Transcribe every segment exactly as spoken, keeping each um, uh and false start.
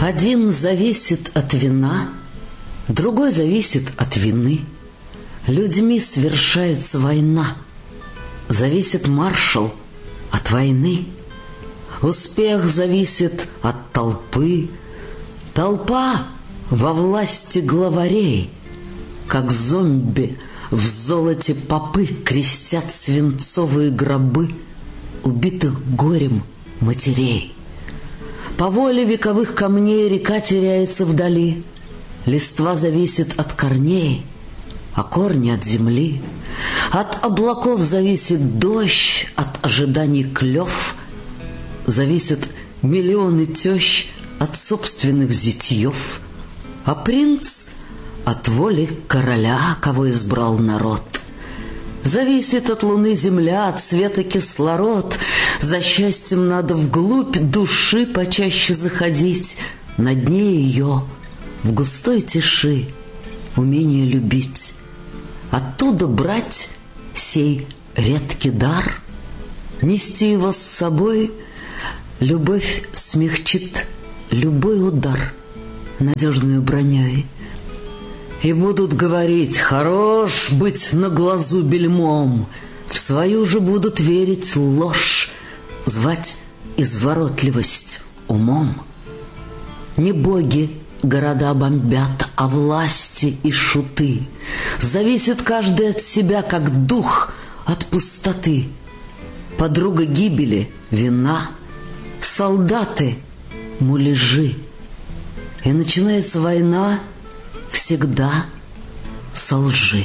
Один зависит от вина, другой зависит от вины. Людьми совершается война, зависит маршал от войны. Успех зависит от толпы, толпа во власти главарей. Как зомби в золоте попы крестят свинцовые гробы убитых горем матерей. По воле вековых камней река теряется вдали, листва зависит от корней, а корни от земли. От облаков зависит дождь, от ожиданий клев. Зависят миллионы тещ от собственных зятьев, а принц от воли короля, кого избрал народ. Зависит от луны земля, от света кислород. За счастьем надо вглубь души почаще заходить, на дне ее, в густой тиши, умение любить. Оттуда брать сей редкий дар, нести его с собой. Любовь смягчит любой удар надежную броней. И будут говорить: хорош быть на глазу бельмом, в свою же будут верить ложь, звать изворотливость умом. Не боги города бомбят, а власти и шуты. Зависит каждый от себя, как дух от пустоты. Подруга гибели — вина, солдаты — муляжи. И начинается война всегда со лжи.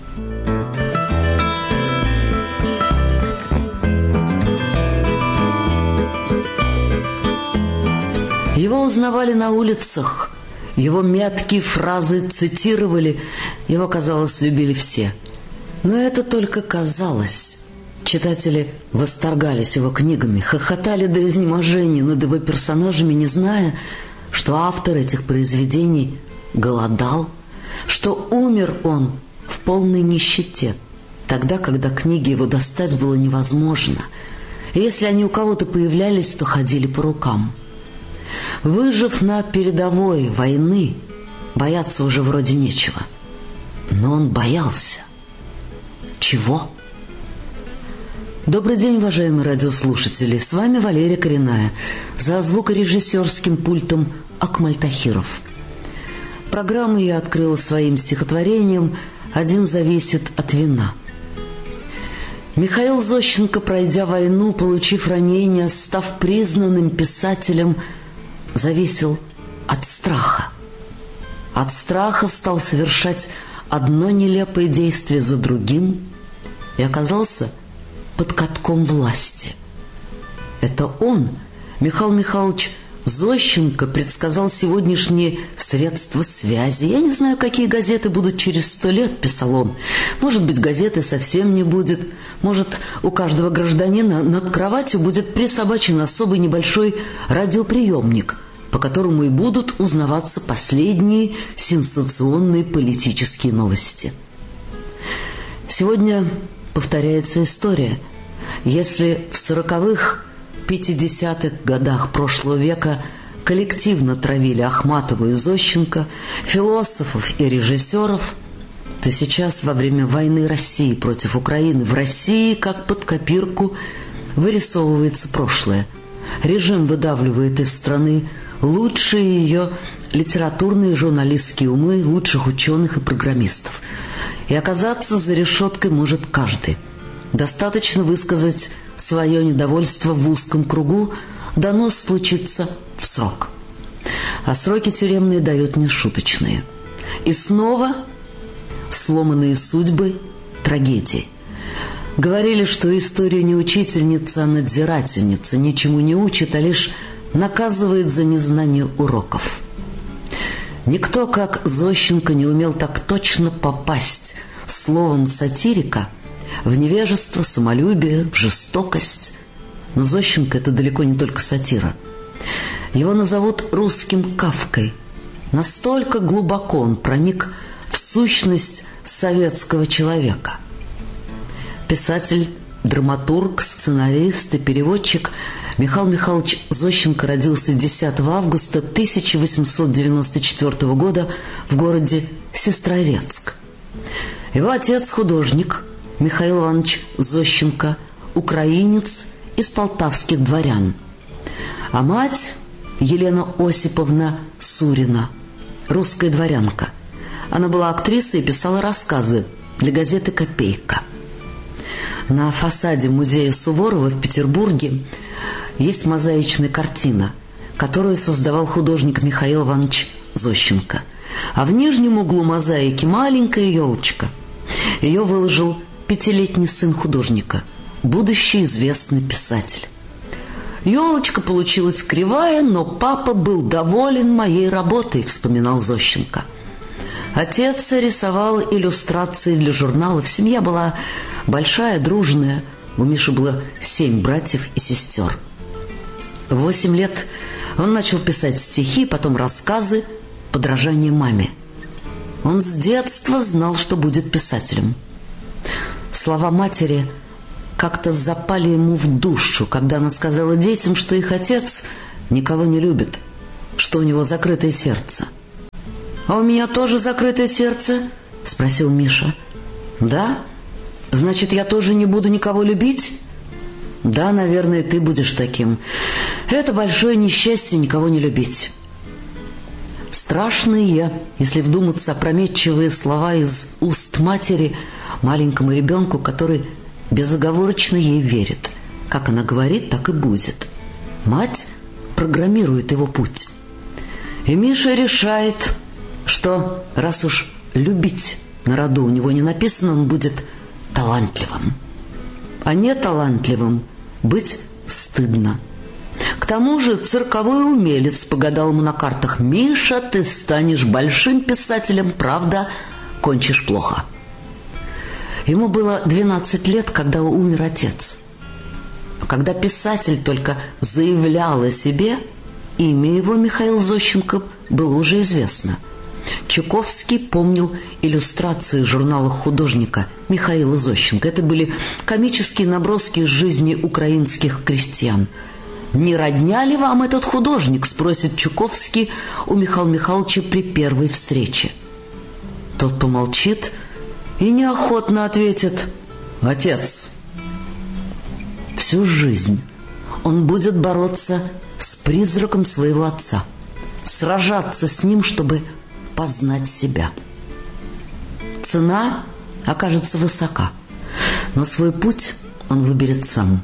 Его узнавали на улицах, его меткие фразы цитировали, его, казалось, любили все. Но это только казалось. Читатели восторгались его книгами, хохотали до изнеможения над его персонажами, не зная, что автор этих произведений голодал, что умер он в полной нищете, тогда, когда книги его достать было невозможно. И если они у кого-то появлялись, то ходили по рукам. Выжив на передовой войны, бояться уже вроде нечего. Но он боялся. Чего? Добрый день, уважаемые радиослушатели. С вами Валерия Коренная. За звукорежиссерским пультом Акмаль Тахиров. Программу я открыла своим стихотворением «Один зависит от вина». Михаил Зощенко, пройдя войну, получив ранение, став признанным писателем, зависел от страха. От страха стал совершать одно нелепое действие за другим и оказался под катком власти. Это он, Михаил Михайлович Зощенко, предсказал сегодняшние средства связи. «Я не знаю, какие газеты будут через сто лет», — писал он. «Может быть, газеты совсем не будет. Может, у каждого гражданина над кроватью будет присобачен особый небольшой радиоприемник, по которому и будут узнаваться последние сенсационные политические новости». Сегодня повторяется история. Если в сороковых, пятидесятых годах прошлого века коллективно травили Ахматову и Зощенко, философов и режиссеров, то сейчас, во время войны России против Украины, в России, как под копирку, вырисовывается прошлое. Режим выдавливает из страны лучшие ее литературные и журналистские умы, лучших ученых и программистов. И оказаться за решеткой может каждый. Достаточно высказать свое недовольство в узком кругу, донос случится в срок. А сроки тюремные дают нешуточные. И снова сломанные судьбы, трагедии. Говорили, что история не учительница, а надзирательница, ничему не учит, а лишь наказывает за незнание уроков. Никто, как Зощенко, не умел так точно попасть словом сатирика в невежество, самолюбие, в жестокость. Но Зощенко — это далеко не только сатира. Его назовут русским Кафкой. Настолько глубоко он проник в сущность советского человека. Писатель, драматург, сценарист и переводчик Михаил Михайлович Зощенко родился десятого августа тысяча восемьсот девяносто четвёртого года в городе Сестрорецк. Его отец художник Михаил Иванович Зощенко, украинец из полтавских дворян, а мать Елена Осиповна Сурина, русская дворянка. Она была актрисой и писала рассказы для газеты «Копейка». На фасаде музея Суворова в Петербурге есть мозаичная картина, которую создавал художник Михаил Иванович Зощенко. А в нижнем углу мозаики маленькая елочка. Ее выложил пятилетний сын художника, будущий известный писатель. Елочка получилась кривая, но папа был доволен моей работой, вспоминал Зощенко. Отец рисовал иллюстрации для журналов. Семья была большая, дружная. У Миши было семь братьев и сестер. В восемь лет он начал писать стихи, потом рассказы, подражание маме. Он с детства знал, что будет писателем. Слова матери как-то запали ему в душу, когда она сказала детям, что их отец никого не любит, что у него закрытое сердце. «А у меня тоже закрытое сердце?» — спросил Миша. «Да? Значит, я тоже не буду никого любить?» «Да, наверное, ты будешь таким. Это большое несчастье никого не любить». Страшные, если вдуматься, опрометчивые слова из уст матери маленькому ребенку, который безоговорочно ей верит. Как она говорит, так и будет. Мать программирует его путь. И Миша решает, что раз уж любить на роду у него не написано, он будет талантливым. А не талантливым быть стыдно. К тому же цирковой умелец погадал ему на картах: «Миша, ты станешь большим писателем, правда, кончишь плохо». Ему было двенадцать лет, когда умер отец. Когда писатель только заявлял о себе, имя его, Михаил Зощенко, было уже известно. Чуковский помнил иллюстрации в журналах художника Михаила Зощенко. Это были комические наброски из жизни украинских крестьян. «Не родня ли вам этот художник?» — спросит Чуковский у Михаила Михайловича при первой встрече. Тот помолчит и неохотно ответит: «Отец». Всю жизнь он будет бороться с призраком своего отца, сражаться с ним, чтобы познать себя. Цена окажется высока, но свой путь он выберет сам.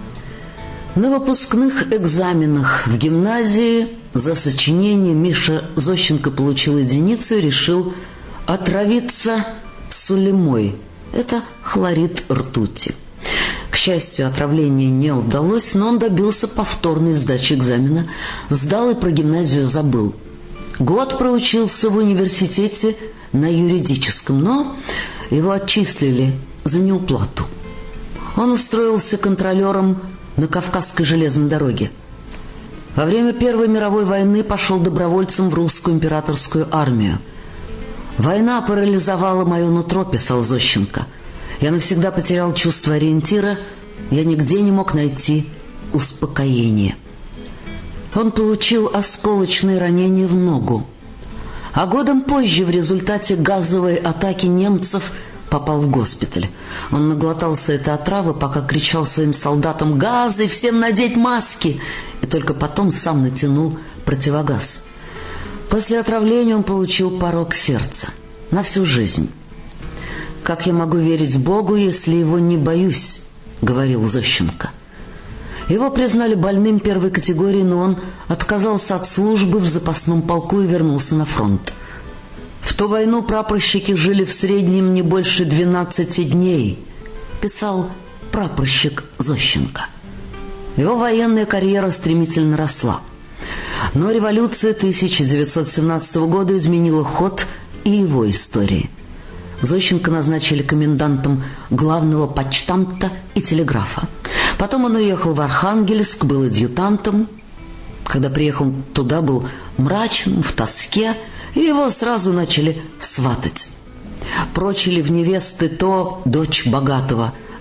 На выпускных экзаменах в гимназии за сочинение Миша Зощенко получил единицу и решил отравиться сулемой. Это хлорид ртути. К счастью, отравление не удалось, но он добился повторной сдачи экзамена, сдал и про гимназию забыл. Год проучился в университете на юридическом, но его отчислили за неуплату. Он устроился контролером на Кавказской железной дороге. Во время Первой мировой войны пошел добровольцем в русскую императорскую армию. «Война парализовала мое нутро», — писал Зощенко. «Я навсегда потерял чувство ориентира, я нигде не мог найти успокоения». Он получил осколочное ранение в ногу, а годом позже в результате газовой атаки немцев попал в госпиталь. Он наглотался этой отравы, пока кричал своим солдатам: «Газы! Всем надеть маски!» И только потом сам натянул противогаз. После отравления он получил порок сердца на всю жизнь. «Как я могу верить Богу, если его не боюсь?» — говорил Зощенко. Его признали больным первой категории, но он отказался от службы в запасном полку и вернулся на фронт. «В ту войну прапорщики жили в среднем не больше двенадцати дней», — писал прапорщик Зощенко. Его военная карьера стремительно росла. Но революция тысяча девятьсот семнадцатого года изменила ход и его истории. Зощенко назначили комендантом главного почтамта и телеграфа. Потом он уехал в Архангельск, был адъютантом. Когда приехал туда, был мрачным, в тоске, и его сразу начали сватать. Прочили в невесты то дочь богатого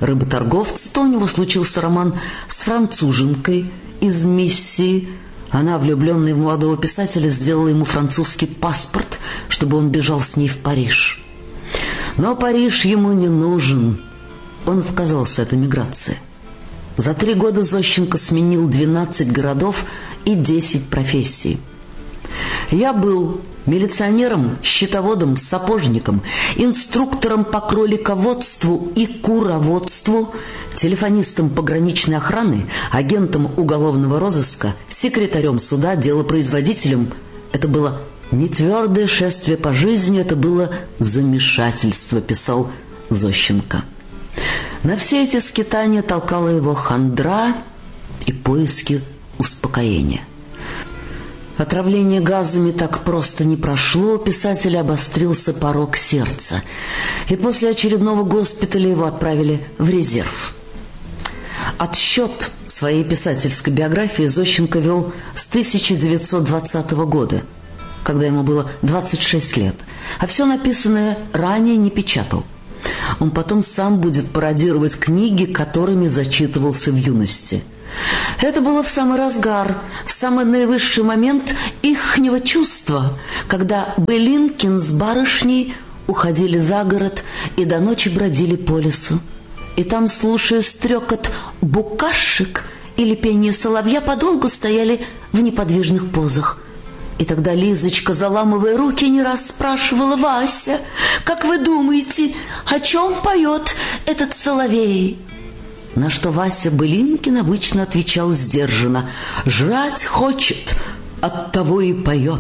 рыботорговца, то у него случился роман с француженкой из Миссии. Она, влюбленная в молодого писателя, сделала ему французский паспорт, чтобы он бежал с ней в Париж. Но Париж ему не нужен. Он отказался от эмиграции. За три года Зощенко сменил двенадцать городов и десять профессий. Я был милиционером, счетоводом, сапожником, инструктором по кролиководству и куроводству, телефонистом пограничной охраны, агентом уголовного розыска, секретарем суда, делопроизводителем. Это было не твердое шествие по жизни, это было замешательство, писал Зощенко. На все эти скитания толкала его хандра и поиски успокоения. Отравление газами так просто не прошло, у писателя обострился порок сердца, и после очередного госпиталя его отправили в резерв. Отсчет своей писательской биографии Зощенко вел с тысяча девятьсот двадцатого года, когда ему было двадцать шесть лет, а все написанное ранее не печатал. Он потом сам будет пародировать книги, которыми зачитывался в юности. Это было в самый разгар, в самый наивысший момент ихнего чувства, когда Былинкин с барышней уходили за город и до ночи бродили по лесу. И там, слушая стрекот букашек или пение соловья, подолгу стояли в неподвижных позах. И тогда Лизочка, заламывая руки, не раз спрашивала: «Вася, как вы думаете, о чем поет этот соловей?» На что Вася Былинкин обычно отвечал сдержанно: «Жрать хочет, оттого и поет».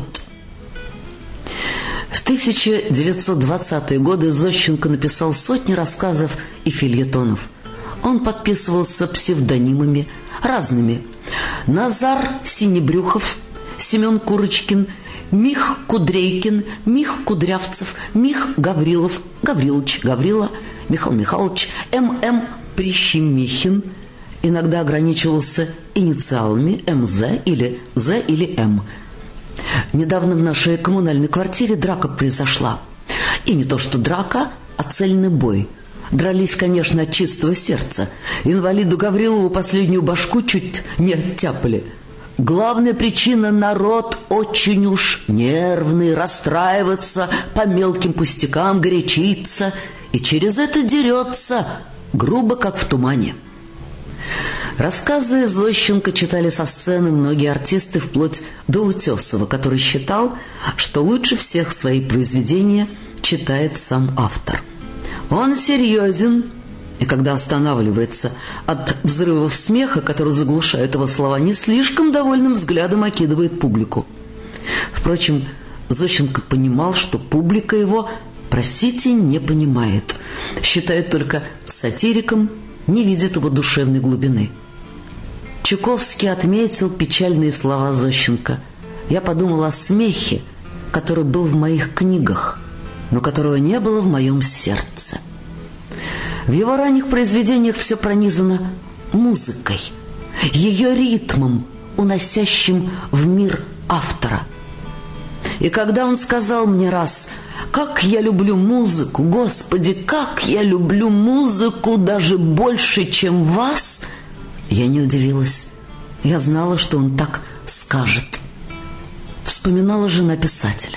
В тысяча девятьсот двадцатые годы Зощенко написал сотни рассказов и фельетонов. Он подписывался псевдонимами разными: Назар Синебрюхов, Семен Курочкин, Мих Кудрейкин, Мих Кудрявцев, Мих Гаврилов, Гаврилович, Гаврила, Михаил Михайлович, М М Прищемихин. Иногда ограничивался инициалами М З или З или М. Недавно в нашей коммунальной квартире драка произошла. И не то что драка, а цельный бой. Дрались, конечно, от чистого сердца. Инвалиду Гаврилову последнюю башку чуть не оттяпали. Главная причина — народ очень уж нервный, расстраивается, по мелким пустякам горячится и через это дерется, грубо, как в тумане. Рассказы Зощенко читали со сцены многие артисты, вплоть до Утесова, который считал, что лучше всех свои произведения читает сам автор. Он серьезен, и когда останавливается от взрывов смеха, которые заглушают его слова, не слишком довольным взглядом окидывает публику. Впрочем, Зощенко понимал, что публика его, простите, не понимает, считает только сатириком, не видит его душевной глубины. Чуковский отметил печальные слова Зощенко: «Я подумал о смехе, который был в моих книгах, но которого не было в моем сердце». В его ранних произведениях все пронизано музыкой, ее ритмом, уносящим в мир автора. И когда он сказал мне раз: «Как я люблю музыку, Господи, как я люблю музыку даже больше, чем вас», я не удивилась. Я знала, что он так скажет. Вспоминала жена писателя.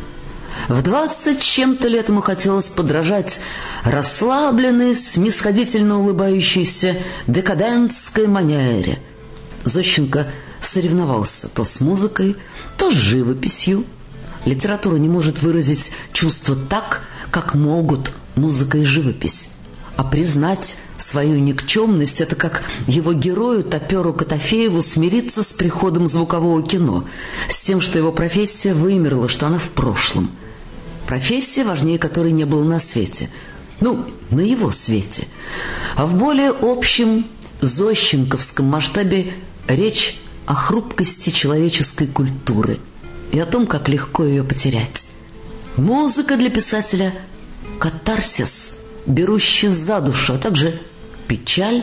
В двадцать с чем-то лет ему хотелось подражать расслабленной, снисходительно улыбающейся декадентской манере. Зощенко соревновался то с музыкой, то с живописью. Литература не может выразить чувства так, как могут музыка и живопись. А признать свою никчемность — это как его герою, топеру Котофееву, смириться с приходом звукового кино, с тем, что его профессия вымерла, что она в прошлом. Профессия, важнее которой не было на свете. Ну, на его свете. А в более общем зощенковском масштабе речь о хрупкости человеческой культуры и о том, как легко ее потерять. Музыка для писателя — катарсис, берущий за душу, а также печаль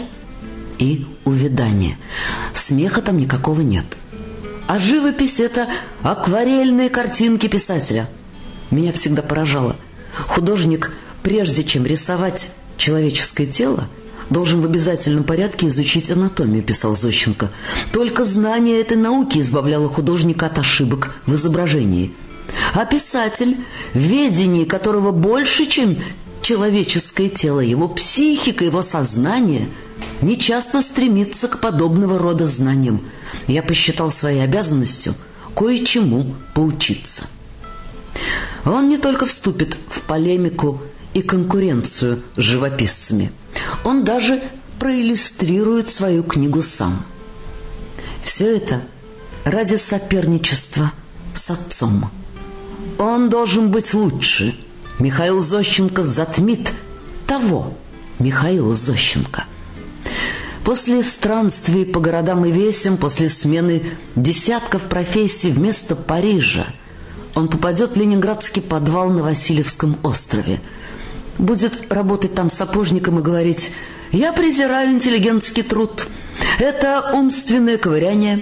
и увядание. Смеха там никакого нет. А живопись — это акварельные картинки писателя. Меня всегда поражало. Художник, прежде чем рисовать человеческое тело, должен в обязательном порядке изучить анатомию, писал Зощенко. Только знание этой науки избавляло художника от ошибок в изображении. А писатель, в ведении которого больше, чем человеческое тело, его психика, его сознание, нечасто стремится к подобного рода знаниям. Я посчитал своей обязанностью кое-чему поучиться. Он не только вступит в полемику и конкуренцию с живописцами, он даже проиллюстрирует свою книгу сам. Все это ради соперничества с отцом. Он должен быть лучше. Михаил Зощенко затмит того Михаила Зощенко. После странствий по городам и весям, после смены десятков профессий вместо Парижа, он попадет в ленинградский подвал на Васильевском острове. Будет работать там сапожником и говорить: «Я презираю интеллигентский труд. Это умственное ковыряние».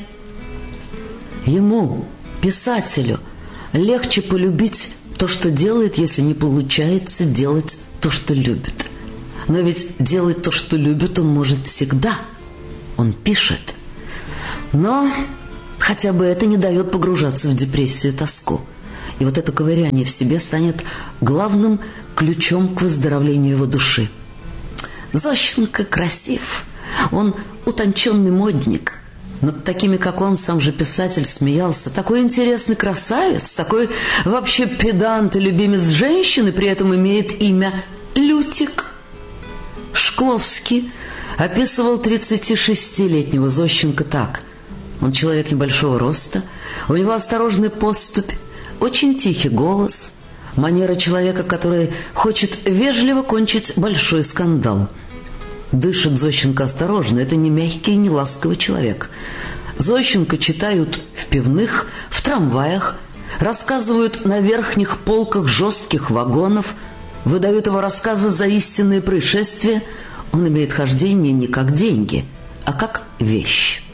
Ему, писателю, легче полюбить то, что делает, если не получается делать то, что любит. Но ведь делать то, что любит, он может всегда. Он пишет. Но хотя бы это не дает погружаться в депрессию и тоску. И вот это ковыряние в себе станет главным ключом к выздоровлению его души. Зощенко красив. Он утонченный модник. Над такими, как он, сам же писатель смеялся. Такой интересный красавец, такой вообще педант и любимец женщины, при этом имеет имя Лютик. Шкловский описывал тридцатишестилетнего Зощенко так. Он человек небольшого роста, у него осторожная поступь, очень тихий голос, манера человека, который хочет вежливо кончить большой скандал. Дышит Зощенко осторожно, это не мягкий и не ласковый человек. Зощенко читают в пивных, в трамваях, рассказывают на верхних полках жестких вагонов, выдают его рассказы за истинные происшествия. Он имеет хождение не как деньги, а как вещь.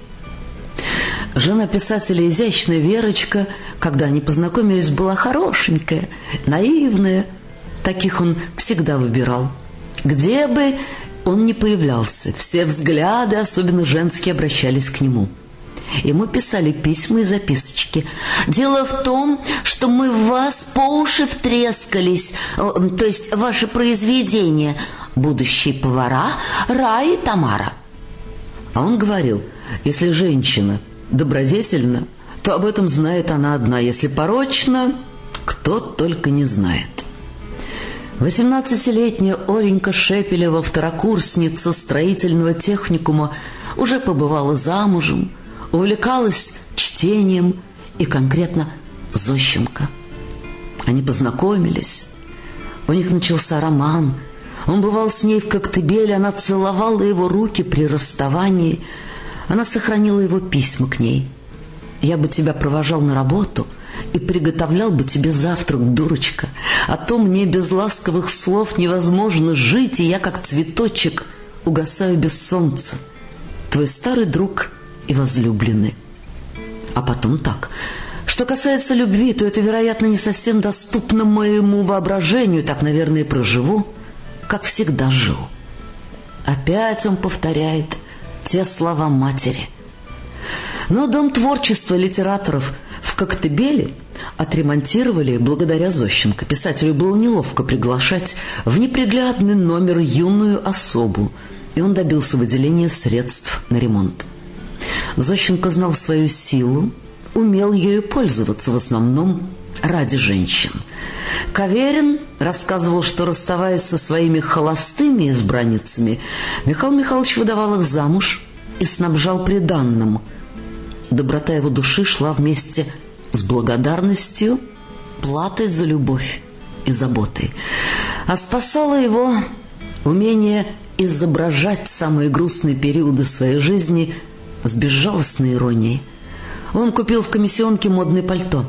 Жена писателя, изящная Верочка, когда они познакомились, была хорошенькая, наивная. Таких он всегда выбирал. Где бы он ни появлялся, все взгляды, особенно женские, обращались к нему. Ему писали письма и записочки. «Дело в том, что мы в вас по уши втрескались, то есть ваши произведения, будущие повара Рая и Тамара». А он говорил: если женщина добродетельна, то об этом знает она одна, если порочна, кто только не знает. Восемнадцатилетняя Оленька Шепелева, второкурсница строительного техникума, уже побывала замужем, увлекалась чтением и конкретно Зощенко. Они познакомились, у них начался роман. Он бывал с ней в Коктебеле, она целовала его руки при расставании. Она сохранила его письма к ней. «Я бы тебя провожал на работу и приготовлял бы тебе завтрак, дурочка. А то мне без ласковых слов невозможно жить, и я, как цветочек, угасаю без солнца. Твой старый друг и возлюбленный». А потом так: что касается любви, то это, вероятно, не совсем доступно моему воображению. Так, наверное, и проживу, как всегда жил. Опять он повторяет те слова матери. Но Дом творчества литераторов в Коктебеле отремонтировали благодаря Зощенко. Писателю было неловко приглашать в неприглядный номер юную особу, и он добился выделения средств на ремонт. Зощенко знал свою силу, умел ею пользоваться, в основном ради женщин. Каверин рассказывал, что, расставаясь со своими холостыми избранницами, Михаил Михайлович выдавал их замуж и снабжал приданным. Доброта его души шла вместе с благодарностью, платой за любовь и заботой. А спасало его умение изображать самые грустные периоды своей жизни с безжалостной иронией. Он купил в комиссионке модное пальто.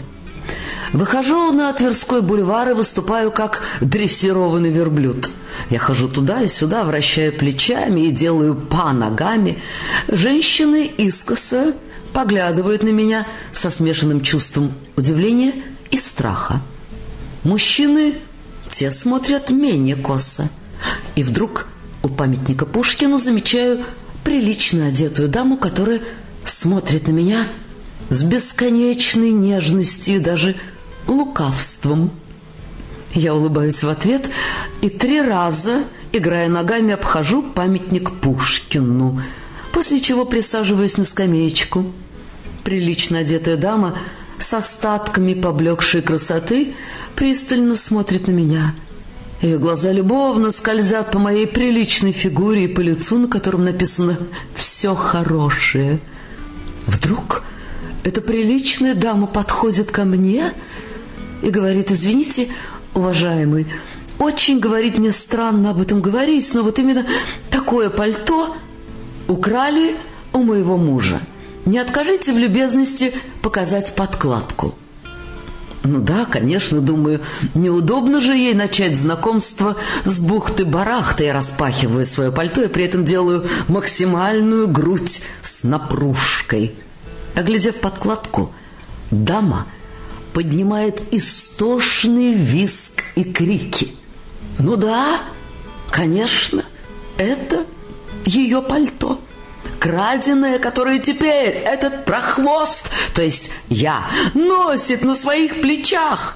«Выхожу на Тверской бульвар и выступаю как дрессированный верблюд. Я хожу туда и сюда, вращаю плечами и делаю па ногами. Женщины искоса поглядывают на меня со смешанным чувством удивления и страха. Мужчины, те смотрят менее косо. И вдруг у памятника Пушкину замечаю прилично одетую даму, которая смотрит на меня с бесконечной нежностью и даже лукавством. Я улыбаюсь в ответ и три раза, играя ногами, обхожу памятник Пушкину, после чего присаживаюсь на скамеечку. Прилично одетая дама с остатками поблекшей красоты пристально смотрит на меня. Ее глаза любовно скользят по моей приличной фигуре и по лицу, на котором написано «все хорошее». Вдруг эта приличная дама подходит ко мне и говорит: «Извините, уважаемый, очень, говорит, мне странно об этом говорить, но вот именно такое пальто украли у моего мужа. Не откажите в любезности показать подкладку». Ну да, конечно, думаю, неудобно же ей начать знакомство с бухты-барахты. Я распахиваю свое пальто и при этом делаю максимальную грудь с напружкой. Оглядев подкладку, дама поднимает истошный визг и крики. Ну да, конечно, это ее пальто, краденое, которое теперь этот прохвост, то есть я, носит на своих плечах.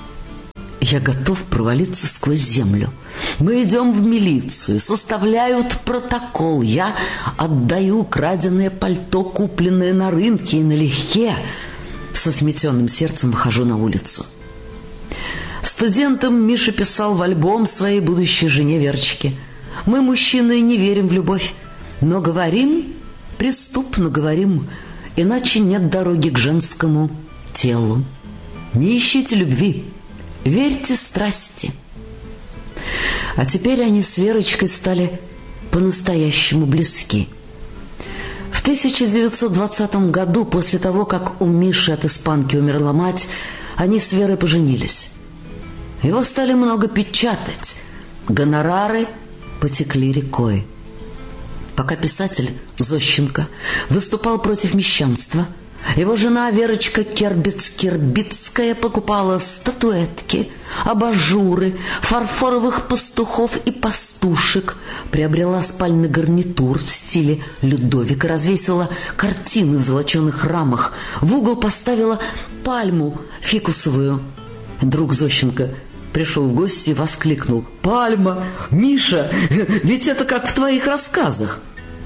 Я готов провалиться сквозь землю. Мы идем в милицию, составляют протокол. Я отдаю краденое пальто, купленное на рынке и налегке. Со сметенным сердцем выхожу на улицу. Студентом Миша писал в альбом своей будущей жене Верочке: «Мы, мужчины, не верим в любовь, но говорим, преступно говорим, иначе нет дороги к женскому телу. Не ищите любви, верьте страсти». А теперь они с Верочкой стали по-настоящему близки. В тысяча девятьсот двадцатом году, после того, как у Миши от испанки умерла мать, они с Верой поженились. Его стали много печатать, гонорары потекли рекой. Пока писатель Зощенко выступал против мещанства, его жена Верочка Кербиц-Кербицкая покупала статуэтки, абажуры, фарфоровых пастухов и пастушек, приобрела спальный гарнитур в стиле Людовика, развесила картины в золоченых рамах, в угол поставила пальму фикусовую. Друг Зощенко пришел в гости и воскликнул: «Пальма! Миша, ведь это как в твоих рассказах!»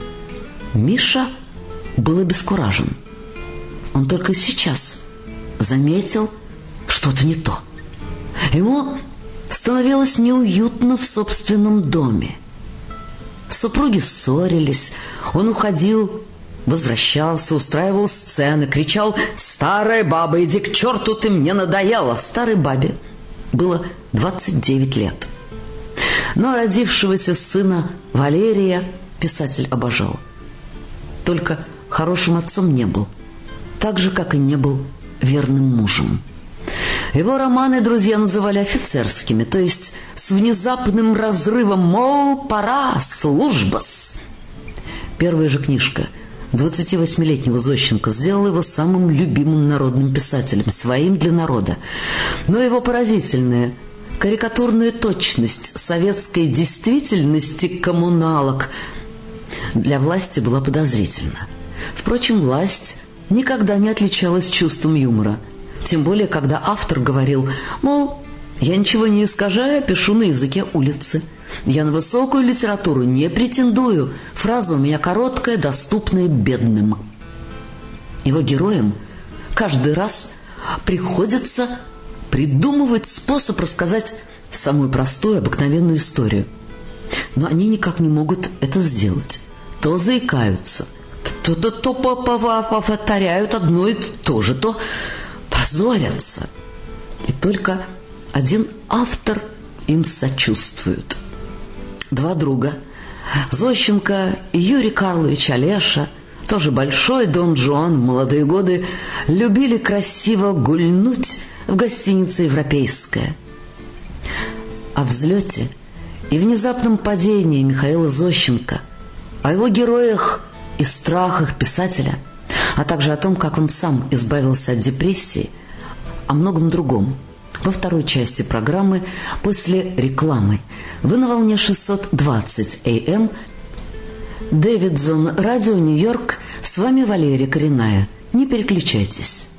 Миша был обескуражен. Он только сейчас заметил что-то не то. Ему становилось неуютно в собственном доме. Супруги ссорились, он уходил, возвращался, устраивал сцены, кричал: «Старая баба, иди к черту, ты мне надоела!» Старой бабе было двадцать девять лет. Но родившегося сына Валерия писатель обожал. Только хорошим отцом не был, так же, как и не был верным мужем. Его романы друзья называли офицерскими, то есть с внезапным разрывом, мол, пора, служба-с. Первая же книжка двадцативосьмилетнего Зощенко сделала его самым любимым народным писателем, своим для народа. Но его поразительная карикатурная точность советской действительности коммуналок для власти была подозрительна. Впрочем, власть никогда не отличалась чувством юмора. Тем более, когда автор говорил, мол, я ничего не искажаю, пишу на языке улицы. Я на высокую литературу не претендую. Фраза у меня короткая, доступная бедным. Его героям каждый раз приходится придумывать способ рассказать самую простую, обыкновенную историю. Но они никак не могут это сделать. То заикаются, то, то, то, то повторяют одно и то же, то позорятся. И только один автор им сочувствует. Два друга, Зощенко и Юрий Карлович Олеша, тоже большой Дон Жуан в молодые годы, любили красиво гульнуть в гостинице «Европейская». О взлете и внезапном падении Михаила Зощенко, о его героях и страхах писателя, а также о том, как он сам избавился от депрессии, о многом другом Во второй части программы после рекламы вы на волне шестьсот двадцать эй эм Дэвидсон, радио Нью-Йорк. С вами Валерия Коренная. Не переключайтесь.